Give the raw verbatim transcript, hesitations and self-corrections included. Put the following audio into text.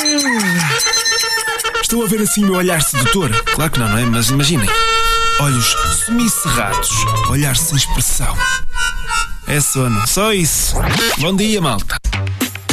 Estou a ver assim o meu olhar sedutor? Claro que não, não é? Mas imaginem. Olhos semicerrados, olhar sem expressão. É sono, só isso. Bom dia, malta.